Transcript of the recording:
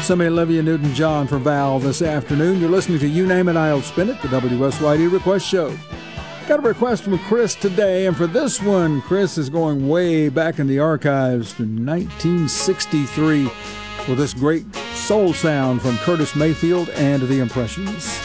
Some Olivia Newton-John for Val this afternoon. You're listening to You Name It, I'll Spin It, the WSYD Request Show. Got a request from Chris today, and for this one, Chris is going way back in the archives to 1963 for this great soul sound from Curtis Mayfield and the Impressions.